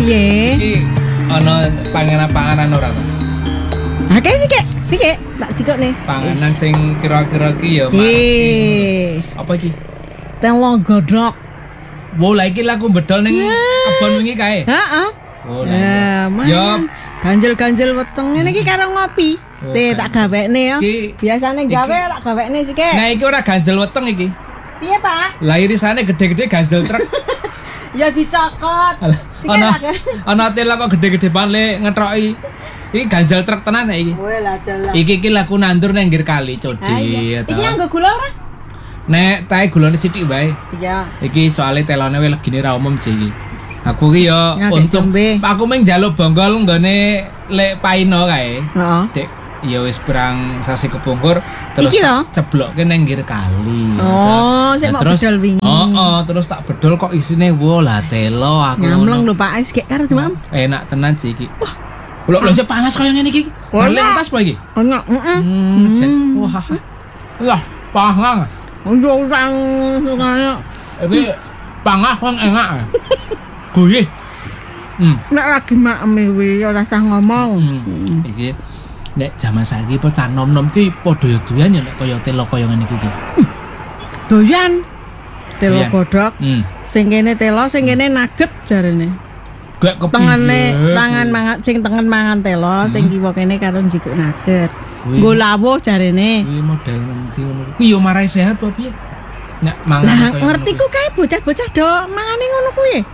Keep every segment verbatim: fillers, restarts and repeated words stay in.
Piye? Iki ana panganan-panganan ora to? Akeh sih kek, sih kek tak jikokne. Panganan sing kira-kira ki ya Iki. apa iki? Telo godhog. Wo lah iki laku bedol ning kebon wingi kae. Heeh. Oh Ya, Yo ganjel-ganjel weteng ngene iki karo ngopi. Oh, Teh tak gawekne ya. Iki- Biasane gawe tak gawekne sih kek. Nah iki ora ganjel weteng iki. Piye, Pak? Lah irisane gede-gede ganjel truk. Ya dicokot. Sik Ana tak. ana tela kok gede-gede banget ngetroki. Iki ganjel truk tenan nek iki. Weh lah jelas. Iki iki laku nandur nang pinggir kali Ah, Codi. iya. Iki nganggo gula ora? Nek tae gulane sithik wae. Iya. Iki soalnya telone wis legine ra umum sih iki. Aku ki yo Ngakek untung jombe. aku meng njaluk bonggol nggone lek paino kae. Heeh. Dek ya wis berang sasi kepungkur terus Iki to? ceblokke nang pinggir kali. Oh, sik Nah, mau bedol wingi. Heeh, terus tak bedol kok isine wo lah telo aku. Nyamleng ngono. lho Pak, wis kek karo cuma. Enak tenan sih iki. Wah. Lho lho sik panas kaya ngene iki. Wah. Melintas apa iki? Ono, heeh. Hmm, cek. Wah. Lah, pangang. Yo sang sukane. Iki pangah wong enak. Guyih. Hmm. Nek lagi makme wi ora usah ngomong. Hmm. Iki nek jaman saiki bocah nom-nom ki padha yo doyan ya nek kaya telo kaya ngene iki. Doyan. Telo Doyan. godhog. Hmm. Sing kene telo, sing kene nugget jarene. Gak kepiye. Tengene tangan mangan sing tengen mangan telo, sing kiwa kene karo njikuk nugget. Kuwi- Nggo lawuh jarene. Kuwi model ngendi ngono. Kuwi yo marai sehat apa piye? Nek mangan Lah kaya ngerti ngono ku kae bocah-bocah do mangane ngono kuwi. kuwi.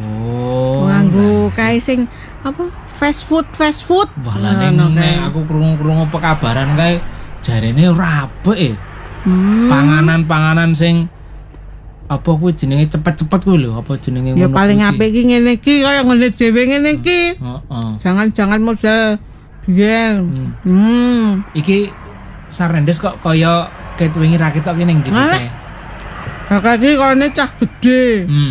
Oh. Nganggo kae sing apa? Fast food, fast food. Wah lah ning Ngono kae. nek aku krungu-krungu pekabaran kae jarene ora apik e. Hmm. Panganan-panganan sing apa kuwi jenenge cepet-cepet kuwi lho, apa jenenge Ya ngono paling kuwi. apik iki ngene iki kaya ngene dhewe ngene iki. Heeh. Jangan-jangan model biyen. Hmm. Hmm. Iki Sarnendes kok kaya ket wingi ra ketok ki ning ndi Alah. Cek? Kakak iki kene cah gede. Hmm.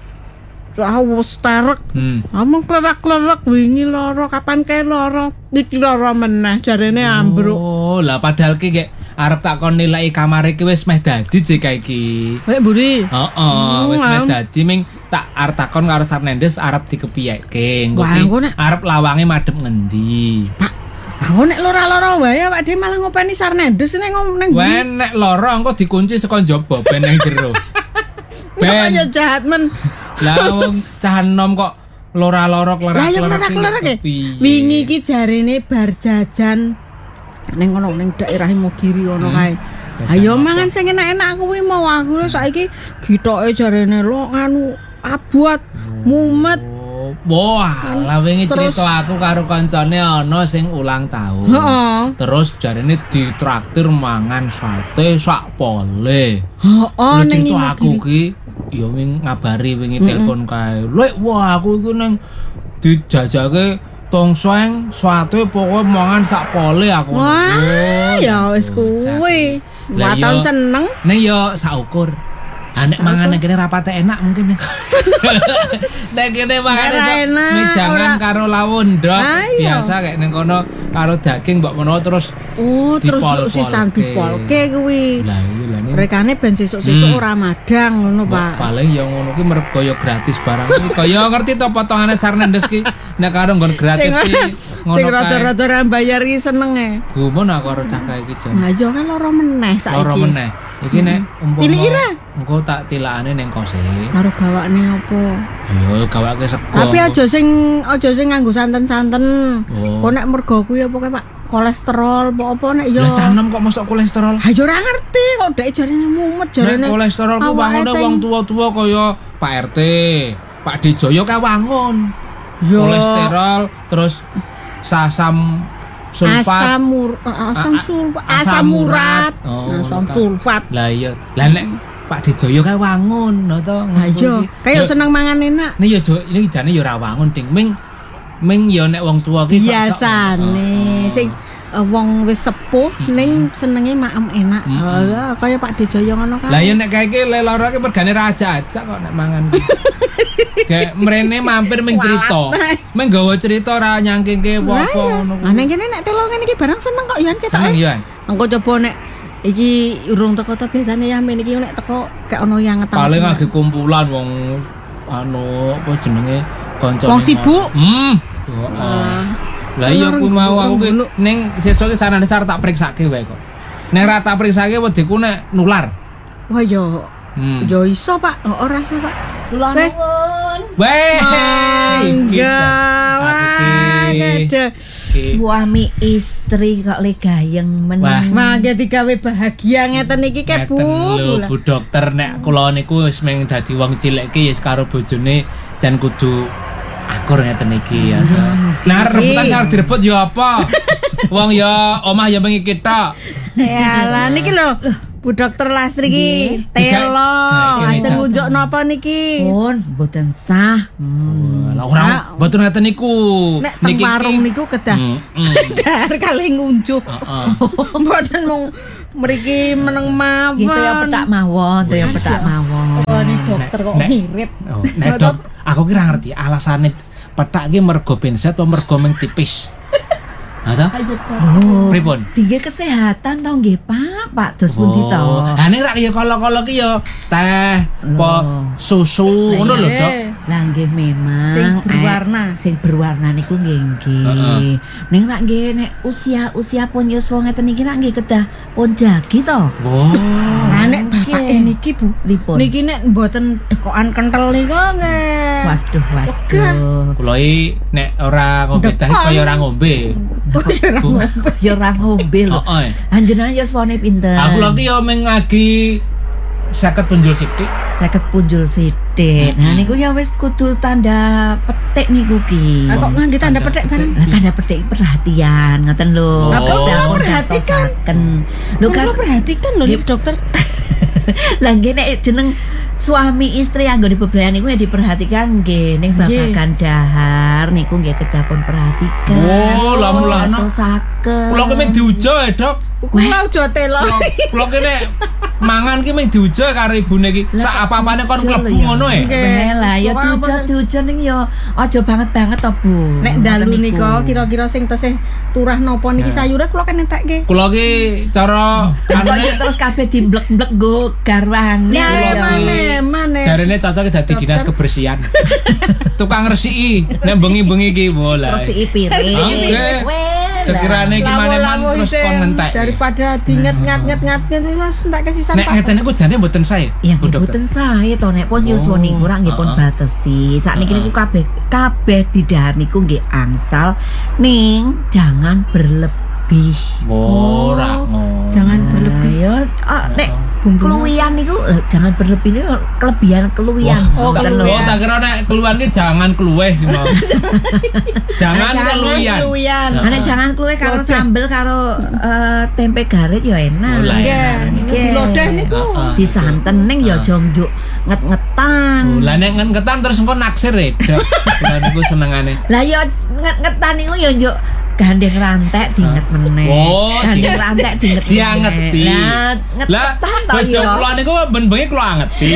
Cah wis terek. Hmm. Among klerak-klerak wingi loro, kapan kae loro? Iki loro meneh jarene ambruk. Oh, lah padahal ki kayak arep tak kon nilai kamar iki wis meh dadi jek iki. Wek Budi. Heeh, wis Hmm, meh am. dadi ming tak arep takon karo Sarnendes arep dikepiyekke. Engko Wah, ki engko nek- arep lawange madhep ngendi. Pak, aku nek loro-loro wae Pak Dhe malah ngopeni Sarnendes nek ngom nang Wah, nek loro engko dikunci saka njaba ben nang jero. Ben. Ben. Ya jahat men. Lah wong cah enom kok lora-loro Lah ya klerak-klerak. klerak-klerak e. kepiye? Wingi iki jarene bar jajan ning ngono ning daerah Imogiri ngono Hmm. kae. Jajan Ayo apa? mangan sing enak-enak kuwi mau aku lho saiki gitoke jarene lo nganu abot mumet. Oh, wah, lah wingi Terus- cerita aku karo kancane ana sing ulang tahun. Heeh. Terus jarene ditraktir mangan sate sak pole. Heeh Lu ning cerita aku Imogiri. ki ya wing ngabari wingi telepon kae. Lek wah aku iku nang dijajake tongseng sate pokoke mangan sak pole aku. Wah, Oh, ya wis bocah. kuwi. Lah Waton yo- seneng. Nek yo saukur. Ah nek mangan nek kene rapate enak mungkin. Nek kene mangan Ora enak, mejangan ora. karo lawon ndok Ayo. biasa kayak ning kono karo daging mbok menawa terus Oh, terus Dipol-polke. sisan dipolke kuwi. lah iya lah ini Rekane ben sesuk-sesuk Hmm. ora madang ngono, mbok Pak. paling ya ngono ki mergo ya gratis barang iki kaya ngerti to potongane Sarnendes ki nek karo nggon gratis ki ngono Sing kae rada-rada ra bayar iki senenge. gumun aku karo cah kae iki jan Nah, yo kan loro meneh saiki. loro meneh iki nek umpama Tilik ira? engko tak tilakane ning kose Karo gawakne apa? ayo gawake sego Tapi aja sing aja sing nganggo santen-santen. Oh. Kok nek mergo kuwi apa kae, Pak? Kolesterol apa-apa nek yo. lah canem kok masuk kolesterol Ha yo ora ngerti kok dek jarine mumet Nek jarine. kolesterol ku awake wangune teng- wong tua-tua kaya Pak R T, Pak Dijoyo kae wangun. Yo. Kolesterol terus sasam sulfat. Asam mur asam A- a- sulfat, asam asam urat. urat. Oh, Asam ngono ta. sulfat. Lah iya. Lah nek Pak Dijoyo kae wangun lho to. Ha yo, kayak seneng mangan enak. Nih yo jo ini jane yo ora wangun ding ming ming yo nek wong tua ki sok-sok- Biasane Oh, oh. sing eh, wong wis sepuh ning senenge maem enak. Mm-mm. Heeh, kaya Pak Dejoyo ngono kan. Lah ya nek kae iki le lara ki mergane ra aja-aja kok nek mangan. Kayak mrene mampir ming crita. Ming gawa crita ora nyangkingke apa-apa ngono. Ah ning kene nek telo ngene iki barang seneng kok Yan ketoke. Seneng yo. Engko coba nek iki urung teko to biasane ya men iki nek teko gak ono yang ngetang. Paling lagi kumpulan wong anu apa jenenge Kancane. Wong sibuk. Hmm. Heeh. Lah iya ku mau aku ki ning sesuk ki sarane sarep tak priksake wae kok. Nek ra tak priksake wediku nek nular. Wah yo. Hmm. Yo iso, Pak. Oh, ora sah, Pak. Kula Weh. nuwun. Weh. Enggak. Wah, ada. Suami istri kok le gayeng men. Wah. Mangke digawe bahagia ngeten iki ke, Bu. Lho, Bu dokter nek kula niku wis meng dadi wong cilik ki wis karo bojone jan kudu akur ngeten iki ya. Nah, rebutan sar direbut ya apa? Wong ya omah ya bengi kita. Yalah niki lho. Bu Dokter Lastri ki telo, ajeng ngunjuk napa niki? Pun mboten sah. Hmm. Lah ora mboten ngeten niku. Nek teng warung niku kedah. Dar kali ngunjuk. Heeh. Mboten mung mriki meneng mawon. Gitu ya petak mawon, to ya petak mawon. Ini dokter kok ngirit. Nek dok, aku kira ngerti alasane petak ki mergo benset apa mergo meng tipis. Ada? Loh, pripun? tinggi kesehatan tau nggih, Pak. Pak dos pundi to? Ha nek rak ya kala-kala ki ya teh, apa susu ngono lho, Dok. Lah nggih memang Sing berwarna. eh, sing berwarna niku nggih nggih. Ning rak nggih nek usia-usia pun yuswa ngeten iki rak nggih kedah pun jagi to. Wow. Nah nek bapake niki Bu, Pripun? niki nek mboten dekokan kenthel nika nggih. Waduh, waduh. Kula iki nek ora ngombe teh kaya ora ngombe. Oh, ya ora ngombe. Ya ora ngombe lho. Heeh. Anjenengan yuswane pinten? Aku lagi ya mengagi seket punjul sithik. seket punjul sithik. Nah niku ya wis kudu tanda petik niku ki. Ah, kok ngangge tanda petik bareng? Lah tanda petik perhatian ngoten lho. Lah, kok Kita kula mun perhatikan? gatosaken. Lho kan Kula perhatikan lho nih dokter. lah nggih nek jeneng suami istri anggone bebrayan niku ya diperhatikan nggih ning babagan dahar niku nggih kedah pun perhatikan. Oh, lah mulane. Gatosaken. Kula ki mung diujo ya, Dok. Kula aja telo. Kula ki nek mangan ki mung diujo karo ibune ki. Sak apa-apane kon klebu ngono e. Nggih lah ya Pokoknya tujo-tujo ning ya aja banget-banget to, Bu. Nek dalu Ngoten nika niku. kira-kira sing tesih turah napa niki sayure kula kan entekke. Kula ki cara Kok anune terus kabeh dimblek-blek nggo garwane. Ya ya. mane mane. jarene cocok dadi dinas kebersihan. Tukang resiki nek bengi-bengi ki bola. Resiki piring. Oke. Weh, Sekirane ki maneman Lawo-lawo terus isih kon ngentek. daripada dinget-ngat-ngat-ngat terus entek kesisan Nek ngeten niku jane mboten sae. Ya Bu nggih dokter. boten sae to nek pun yuswa niku ora nggih pun heeh. batesi. Sakniki niku kabeh kabeh didahar niku nggih angsal ning jangan berlebih. Ora ngono. Jangan berlebih. Ya ah, nek keluwian niku eh, jangan berlebih niku kelebihan keluwian. Oh, Ngoten lho. oh, tak kira nek keluar ki jangan keluweh ki mau. Jangan keluwian. Keluwian. Nah, nek jangan keluwe karo Lodeh. sambel karo eh, tempe garit ya enak. Oh, lah, Nggih, Nggih. dilodeh niku. Heeh. Disanten ning ya aja njuk nget-ngetan. Oh, lah nek ngetan terus engko naksir e, Dok. Kula niku senengane. Lah ya nget-ngetan niku ya njuk gandeng rantek dinget meneh. Oh, gandeng di- rantek dinget. diangeti. Lah Lah, ngetan to bojo ya. kula niku ben-bengi kula angeti.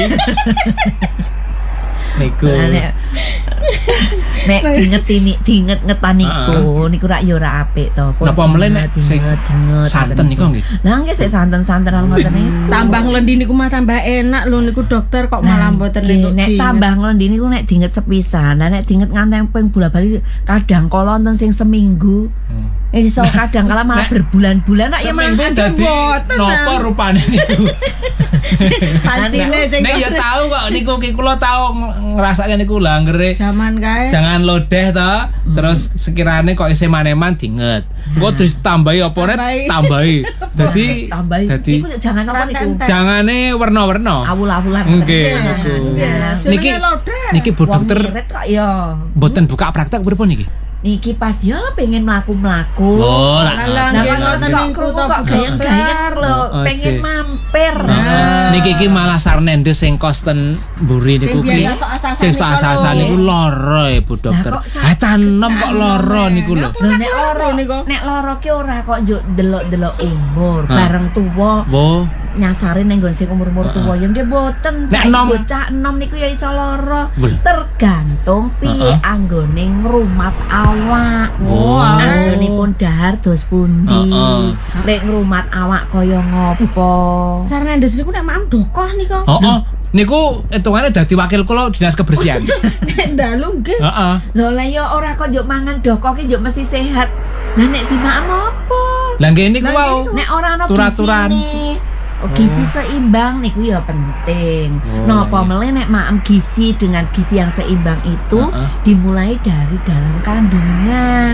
Niku. Lah nek nek dingeti ni dinget ngetan niku niku rak ya ora apik to. Pun Napa mlen nek dinget, sing dinget, santen niku nggih? Lah nggih sik santen-santenan ngoten niku. Tambah nglendi niku mah tambah enak lho niku dokter kok malah mboten Nggih, entuk nek dinget. tambah nglendi niku nek dinget sepisan. Lah nek dinget nganteng ping bola-bali kadang kala wonten sing seminggu. Eh iso kadang kala malah Nek berbulan-bulan nek ya mah Seminggu dadi mboten, napa Nam. rupane niku. Pancine sing Nek ya tahu kok niku ki kula tahu ng- ngrasake niku lah anggere jaman kae. jangan lodeh to, terus sekirane kok isih maneman dinget. Engko terus tambahi apa nek Tambahi. tambahi. Dadi tambahi. dadi Niku jangan apa niku. Ranten-ranten. jangane warna-warna. Awul-awulan. Nggih, ngoten. niku. Nggih, Niki jenenge lodeh. niki Bu Wong dokter ngirit kok ya. mboten buka praktek pripun niki? Niki pas ya pengen mlaku-mlaku. Oh, Alah, Nah, nggih, kan ngoten kok niku krungu to, kok Bu gayeng-gayeng lho, Oh, pengen sih. mampir. Heeh. Niki iki malah sarnende sing kos ten mburi niku Sing ki. biasa sok-asasan Sing niku sok-asasan lho. niku lara e Bu dokter. kok Ha canem kok lara niku lho. Lho nek loro niku. nek loro ki ora kok njuk delok-delok umur, Hah. bareng tuwa Wo. nyasare ning nggon sing umur-umur tuwa ya nggih mboten. Nek Cak enom. bocah enom niku ya iso lara. Bel. Tergantung piye Heeh. anggone ngrumat awak. Oh. Anggonipun dahar dos pundi. Heeh. Lek ngrumat awak kaya ngopo. Carane ndes niku nek maem dokoh niku. Oh, oh. Niku hitungane dadi wakil kula dinas kebersihan. Nek dalu nggih. Heeh. Lho lah ya ora kok njuk mangan doko ki njuk mesti sehat. Lah nek dimakan apa? Lah nggih niku Lah, wau. Nek ora ana Turaturan. gisine. Oh, gizi seimbang niku ya penting. Oh, Napa iya. meneh nek maem gizi dengan gizi yang seimbang itu Heeh. dimulai dari dalam kandungan.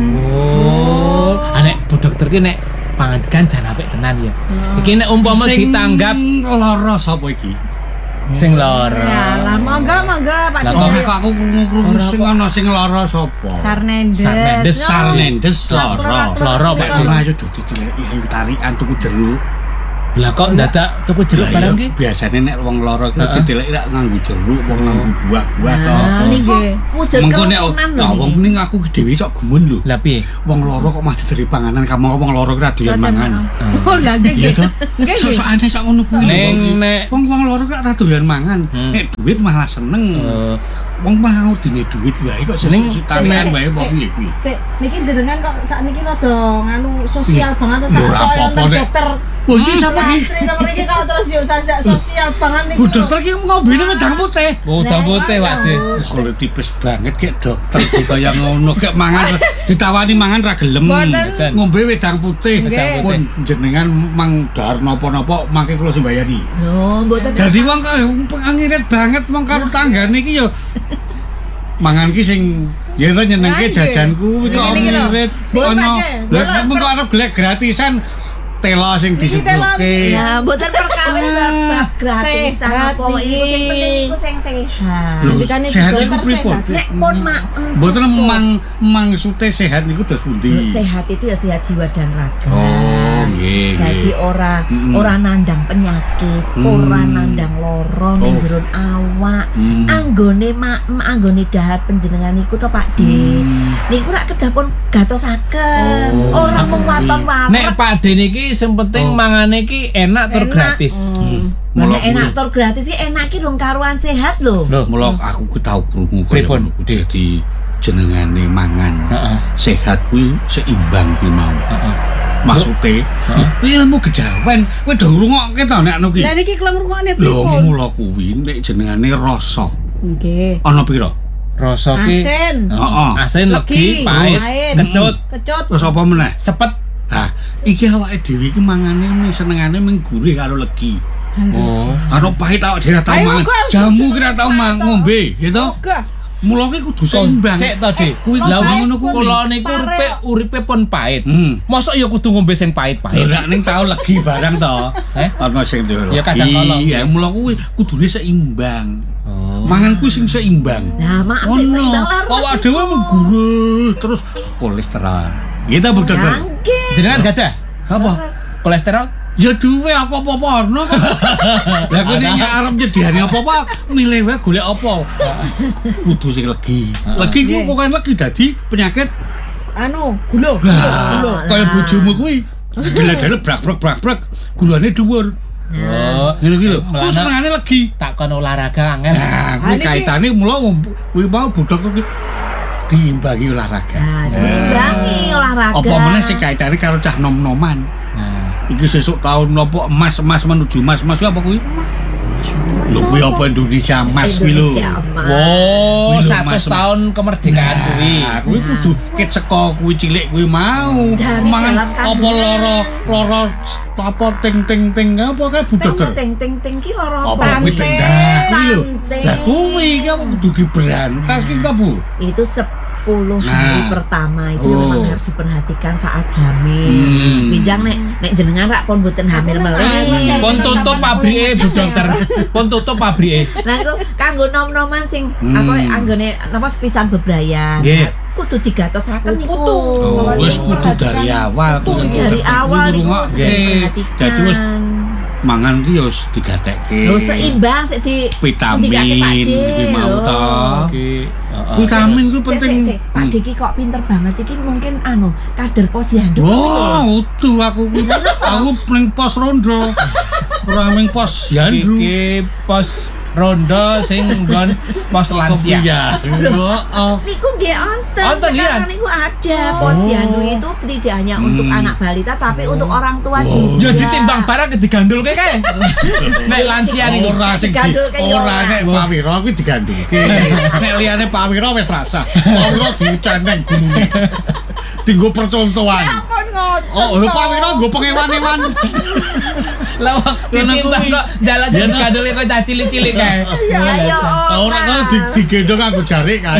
Oh, anek Bu Dokter ki nek pangandikan jan apik tenan ya. Iki nek umpama ditanggap lara sapa iki? sing lara. Ya lah monggo monggo Pak Lah, Kok Didi. kok aku krungu sing ana sing lara sapa? Sarnendes. Sarnendes, Yo. Sarnendes lara. Lara, Pak Pak Cuma ayo dadi dileki ayo tarikan tuku jeruk. Lah kok dadak tuku jeruk Lah, barang ya, ki? biasane nek wong lara ki Heeh. dideleki rak nganggo jeruk, wong nganggo buah-buah to. Nah, nggih. Wujud Mengko nek kerukunan lho ah, wong iki. mending aku dhewe cok gemun lho. Lah piye? Wong lara kok mah diberi panganan, kamu wong lara ki ra doyan mangan. Oh lah nggih Iya nggih. to? Nggih nggih. Sok-sokane sak ngono kuwi. Ning nek wong wong lara kok ra doyan mangan. Hmm. Nek duit malah seneng. eh, Wong mah ngurdine duit wae kok Ning- sesuk tangan wae wong piye kuwi. Sik, niki jenengan kok sakniki rada nganu sosial banget Lho, sak ora koyo apa-apa, enten Nek. dokter. Wah, iki sapa iki? Astri to mriki kok terus yo sajak sosial banget niki. Bu dokter ki ngombene wedang putih. oh dawute Pak J. Kalau tipis banget kayak dokter juga yang ngono kayak mangan ditawani mangan ra gelem. Mboten. Ngombe wedang putih. Nggih. Pun jenengan mang dar napa-napa mangke kula sembayani. Lho, mboten. Dadi wong kok pengirit banget wong karo tanggane iki yo mangan ki sing ya to nyenengke Lah, nggih. jajan kuwi kok Niki lho. ngirit Boleh, ono. Pak, J. Lah Boleh. mung kok arep golek gratisan tela sing Niki tela disebutke. Ya, mboten perkawis bab gratisan Sehat apa iki sing iki. penting iku sing sehat. Lho, Nanti kan ini sehat dokter iku pripun? sehat. Nek pun mak Mboten mang maksudnya sehat niku dos pundi? sehat itu ya sehat jiwa dan raga. Oh, nggih. Jadi nggih. ora Mm-mm. ora nandang penyakit, Mm. ora nandang loro ning Oh. jero awak. Mm. Anggone maem, anggone dahar panjenengan niku to Pak D. Niku rak kedah pun gatosaken. Oh. Ora mung waton warak. Nek Pak D niki sing penting Oh. mangane ki enak tur Enak. gratis. Hmm. Mula Nek enak tur gratis sih enak ki rung karuan sehat lho. Lho, Mula aku ku tau krungu kaya Pripun, ngono. Dik? Dadi jenengane mangan Heeh. sehat kuwi seimbang kuwi mau. Heeh. Maksude kuwi ilmu kejawen. Kowe do ngrungokke to nek anu ki. Lah niki keleng rungokne Lho pripun? mula kuwi nek jenengane rasa. Nggih. Ana pira? Rasa ki Asin. Heeh. asin, legi, Legi, pahit, pahit. kecut, Kecut. Terus apa meneh? sepet. Nah, iki awake dhewe iki mangane mung senengane mung gurih karo legi. Oh. Karo pahit awake dhewe ora tau Ayo, mangan. kok, Jamu jujur, ki ora tau pahit mang to. ngombe, gitu. Ogah. Mula ki kudu seimbang. Sik to, Dik. Kuwi Lah kudu wong ngono kuwi. kula niku uripe uripe pun pahit. Hmm. Mosok ya kudu ngombe sing pahit-pahit. Ora ning tau legi barang to. Eh? Ana sing duwe Ya, kadang kala. Ya mula kuwi kudune seimbang. Oh. Mangan kuwi sing seimbang. Nah, maaf sing seimbang lah. Awak dhewe mung gurih terus kolesterol. Gitu Bu Dokter. Nggih. Jenengan gadah Apa? kolesterol? Ya duwe aku apa-apa ono kok. Lah kene nek arep nyediani apa-apa, milih wae golek apa. Kudu sing legi. Legi ku kok kan legi dadi penyakit. Anu, gula. Lah, kaya bojomu kuwi. Dele-dele brak-brak-brak-brak, gulane dhuwur. Oh. Ngene iki lho. Ku Melana- senengane legi. Takon olahraga angel. Nah, kuwi Ah, niki- kaitane mula kuwi mau budak kuwi diimbangi olahraga. Nah, diimbangi olahraga. Apa meneh sing kaitane karo cah nom-noman. Nah. Iki sesuk tahun nopo emas-emas menuju emas-emas kuwi apa kuwi? Lho kuwi apa Indonesia emas kuwi lho. Indonesia emas. Wow, Wih, lho, seratus Mas. tahun kemerdekaan kuwi. Nah, kuwi kudu keceko kuwi cilik kuwi mau. Dari Mangan dalam apa kandungan. loro loro apa ting ting ting apa kae Bu Teng Dokter. teng teng teng ki loro Apa apa? kuwi Stunting. tendah kuwi lho. Stunting. Lah kuwi iki apa kudu diberantas ki ta Bu? Itu sepuluh Nah. hari pertama itu Oh. memang harus diperhatikan saat hamil. Hmm. Bijang nek nek jenengan rak pun mboten hamil meleh. Pun tutup pabrike Bu Dokter. Pun tutup pabrike. Nah itu kanggo nom-noman sing Hmm. apa anggone napa sepisan bebrayan. Nggih. Kudu digatosaken niku. Kudu. Oh, wis kudu dari awal Kudu kuwi dari awal niku ngrungokke. diperhatikan. Dadi wis mangan ki yo digatekke. Lho seimbang sik di vitamin dikake Pak D, iki mau lho. to. Oke. heeh. Vitamin ku Sik, penting. sik, sik. Pak Diki kok pinter banget iki mungkin anu kader posyandu. Wah, utuh aku ku. Aku ning pos rondo. Ora ning pos Yandru. Iki pos rondo sing nggon pos lansia. Iya. Oh. Niku nggih wonten. Wonten, Sekarang iya? niku ada posyandu itu tidak hanya untuk Hmm. anak balita tapi untuk orang tua Oh. juga. Ya ditimbang barang digandulke kae. Nek lansia niku. Ora sing di Digandulke ya ora ora. nek Pak Wiro kuwi digandulke. Nek liyane Pak Wiro wis rasa. Pak Wiro diucendeng gunune. Tinggo percontohan. Ampun ngoten. Oh, lho Pak Wiro nggo pengewan-ewan. Lah ditimbang kok dalan Ya, digandulke kok cah cilik-cilik kae. Lah ya Ora ngono di- digendong aku jarik kae.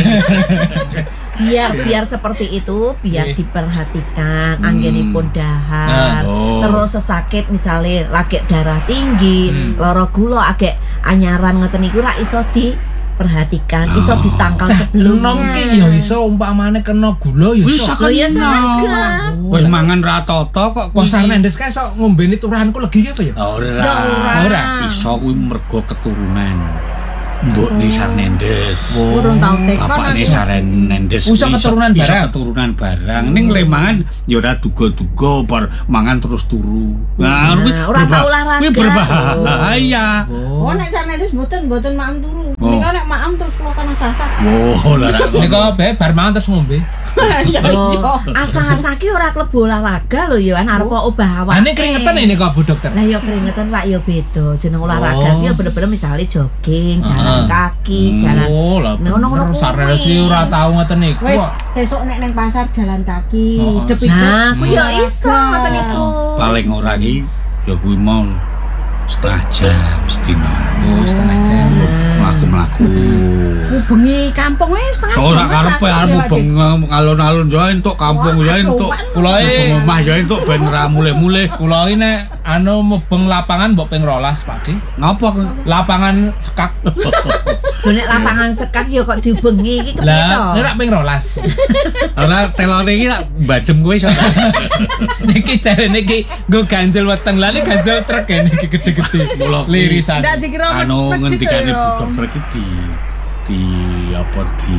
biar biar seperti itu biar Nggih. diperhatikan anggenipun dahar Nah, oh. terus sesakit misalnya lagi darah tinggi Hmm. loro gula agek anyaran ngoten niku ra iso diperhatikan iso ditangkal Enom sebelumnya ki ya iso umpamane kena gula ya Wis iso. Oh, iya, kena. saged. Wis mangan ra tata kok kuwi. Posar nendes kae sok ngombeni turahanku legi apa ya? Ora. Ora. Iso kuwi mergo keturunan. Mbok ni Sarnendes. Urung tau tekan. Bapak ni Mas. Sarnendes. Iso kuwi keturunan iso barang? keturunan barang. Ning le mangan ya ora duga-duga bar mangan terus turu. Nah, kuwi ora berbah- tau olahraga. kuwi berbahaya. Oh nek sanedes mboten mboten maem turu. Oh. Nika nek maem terus kula kana sasat. Oh, lah ra. Nek kok bae bar mangan terus ngombe. Ya Oh, iya. asa-asa ki ora klebu olahraga lho ya arep obah awak. Ane keringetan ini kok Bu Dokter. Lah ya keringetan Pak ya beda. Jeneng olahraga Oh. ki ya bener-bener misalnya jogging, jalan Heeh. kaki, Hmm. jalan. Oh, lah. Nah, ono-ono kuwi. Sarnes iki ora tau ngoten niku. Wis sesuk nek neng pasar jalan kaki, Oh, depik. Nah, ku ya iso ngoten niku. Paling ora ki ya kuwi mau setengah jam sedina. Oh, setengah jam. Mlaku-mlaku. Bengi kampung wis setengah So sak jam, karepe tak arep lewat. mubeng alun-alun yo entuk kampung yo entuk. Kula e Omah yo entuk ben ra mulih-mulih. kula iki nek anu mubeng lapangan mbok ping rolas, Pak De. Ngapa kok? Lapangan sekak. Lho nek lapangan sekat ya kok diubengi iki kepiye to? Lah, nek rak ping rolas. Ora telone iki rak badem kowe iso. Niki jarene iki nggo ganjel weteng. Lah iki ganjel truk ya niki gede-gede. Mula kuwi- Lirisan. Ndak dikira Anu medit ngendikane ya. Bu Dokter iki di di apa di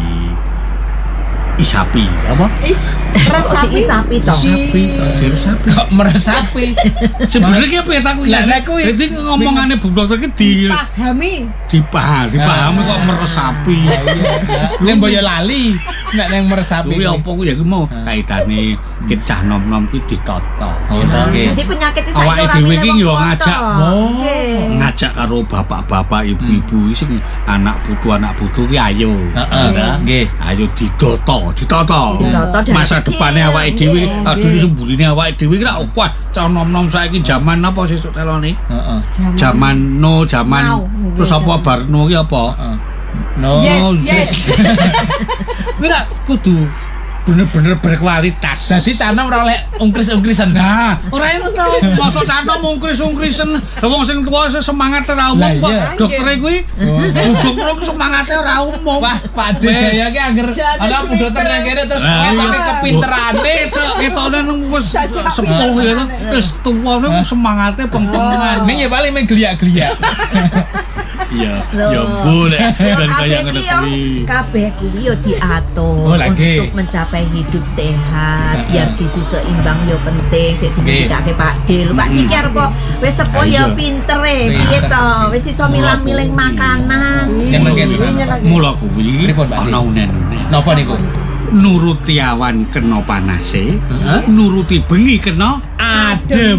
isapi apa? Is resapi. Isapi to. Sapi, di sapi. Kok meresapi. Sebenarnya ki piye tak Lah, lah kuwi- Dadi ngomongane Bu Dokter ki di Pahami. dipahami, dipahami kok meresapi. Nek mbok yo lali, nek neng meresapi. Kuwi apa kuwi ya kuwi mau kaitane ki cah nom-nom ki ditata. Oh, Nah, nggih. Jadi penyakit iki Awake ora dhewe milih iki wong yo foto. ngajak. Oh. Nggih. Ngajak karo bapak-bapak, ibu-ibu sing anak putu anak putu ki ayo. Heeh, Ora? nggih. Ayo ditata, ditata. Ditata dari Masa kecil. depane awake dhewe, Nggih. aduh semburine awake dhewe ki lak kuat. Cah nom-nom saiki jaman apa sesuk telone? Heeh. Jaman no, jaman Now. terus apa bar no ki apa? Heeh. No. Yes, Oh, yes. Kuwi lak kudu bener-bener berkualitas. Dadi canom ora oleh ungkris-ungkrisan. Nah, ora enak to. Mosok canom ungkris-ungkrisen. Wong sing tuwa sing semangate ora umum Lah, kok. iya. Dokter kuwi dokter ku semangate ora umum. Wah, Pak De ya ki angger ana Bu Dokter nang kene terus Ah, ketoke iya. kepinterane. Ketok ketone nang wis Saksi tak sepuh pinter ya. tenan. Wis tuwa niku semangate pengpengan. Ning ya paling main geliak-geliak. Iya, Loh. ya boleh. Ya, Dan kabeh kaya ngono ki yo kuwi. kabeh kuwi yo diatur Oh, lagi. untuk mencapai hidup sehat, Heeh. biar gizi seimbang yo penting. Sik Nggih. didikake Pak Dil. Pak Dil ki arep wis sepuh Ah, iya. yo pinter e. Piye to? Wis iso milah-milih makanan. Yang nang kene. Mula kuwi Pripun, Pak? ana unen-unen. Napa niku? Nuruti awan kena panase, Heeh. nuruti bengi kena Adem.